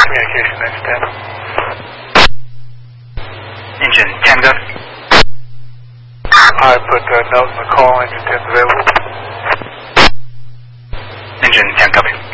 Communication next 10. Engine 10 go. I put a note in the call, engine 10's available. Engine 10 copy.